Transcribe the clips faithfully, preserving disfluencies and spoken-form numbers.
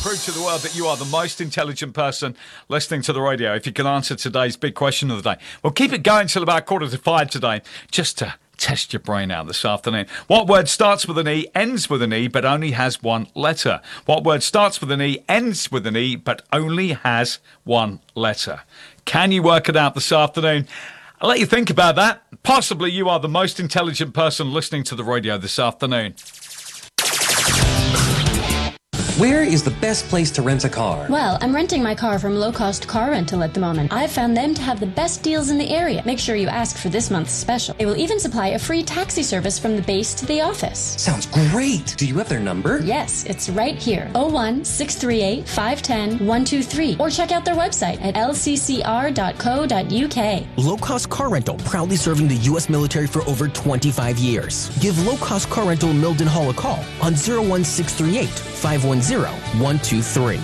prove to the world that you are the most intelligent person listening to the radio if you can answer today's big question of the day. We'll keep it going till about quarter to five today, just to test your brain out this afternoon. What word starts with an E, ends with an E, but only has one letter? What word starts with an E, ends with an E, but only has one letter? Can you work it out this afternoon? I'll let you think about that. Possibly you are the most intelligent person listening to the radio this afternoon. Where is the best place to rent a car? Well, I'm renting my car from Low Cost Car Rental at the moment. I've found them to have the best deals in the area. Make sure you ask for this month's special. They will even supply a free taxi service from the base to the office. Sounds great. Do you have their number? Yes, it's right here. oh one, six three eight, five one zero, one two three. Or check out their website at l c c r dot co dot u k. Low Cost Car Rental, proudly serving the U S military for over twenty-five years. Give Low Cost Car Rental Milden Hall a call on oh one six three eight, five one zero, one two three.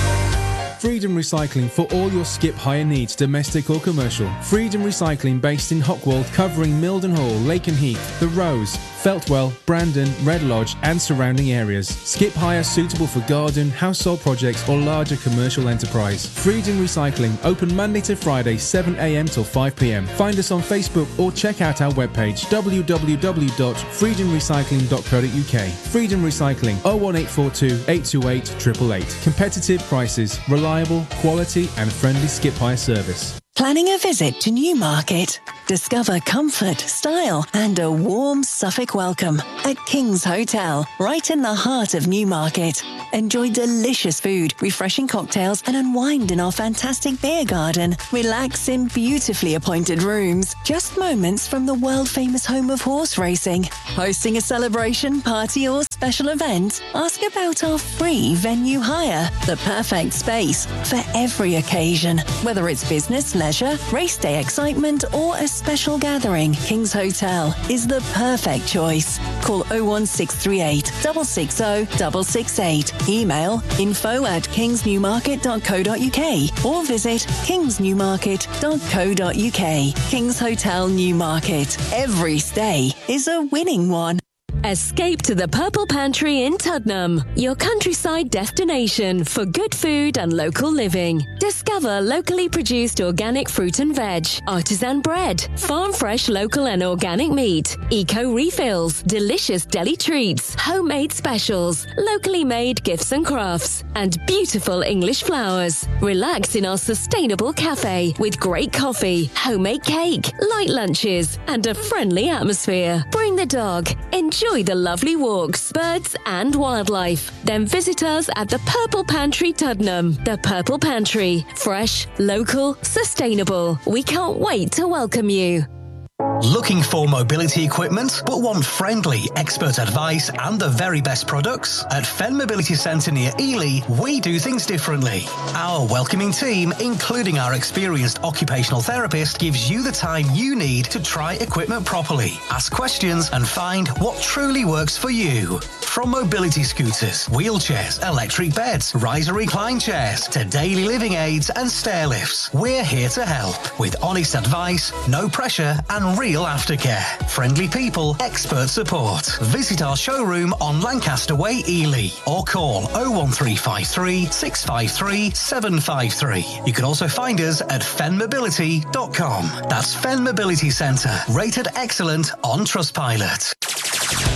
Freedom Recycling for all your skip hire needs, domestic or commercial. Freedom Recycling based in Hockwold, covering Milden Hall, Lakenheath, The Rose, Feltwell, Brandon, Red Lodge and surrounding areas. Skip hire suitable for garden, household projects or larger commercial enterprise. Freedom Recycling, open Monday to Friday, seven a m till five p m. Find us on Facebook or check out our webpage w w w dot freedom recycling dot co dot u k. Freedom Recycling, oh one eight four two, eight two eight, eight eight eight. Competitive prices, reliable, quality and friendly skip hire service. Planning a visit to Newmarket? Discover comfort, style and a warm Suffolk welcome at King's Hotel, right in the heart of Newmarket. Enjoy delicious food, refreshing cocktails and unwind in our fantastic beer garden. Relax in beautifully appointed rooms, just moments from the world-famous home of horse racing. Hosting a celebration, party or special event? Ask about our free venue hire. The perfect space for every occasion. Whether it's business, leisure, race day excitement or a special gathering, King's Hotel is the perfect choice. Call oh one six three eight, six six zero, six six eight. Email info at kings newmarket dot co dot u k or visit kings newmarket dot co dot u k. King's Hotel Newmarket. Every stay is a winning one. Escape to the Purple Pantry in Tuddenham, your countryside destination for good food and local living. Discover locally produced organic fruit and veg, artisan bread, farm fresh local and organic meat, eco refills, delicious deli treats, homemade specials, locally made gifts and crafts, and beautiful English flowers. Relax in our sustainable cafe with great coffee, homemade cake, light lunches, and a friendly atmosphere. Bring the dog. Enjoy the lovely walks, birds and wildlife. Then visit us at the Purple Pantry Tuddenham. The Purple Pantry. Fresh, local, sustainable. We can't wait to welcome you. Looking for mobility equipment but want friendly, expert advice and the very best products? At Fen Mobility Centre near Ely, we do things differently. Our welcoming team, including our experienced occupational therapist, gives you the time you need to try equipment properly, ask questions and find what truly works for you. From mobility scooters, wheelchairs, electric beds, riser recline chairs to daily living aids and stair lifts, we're here to help with honest advice, no pressure and real aftercare. Friendly people, expert support. Visit our showroom on Lancaster Way, Ely, or call oh one three five three, six five three, seven five three. You can also find us at fen mobility dot com. That's Fen Mobility Centre, rated excellent on Trustpilot.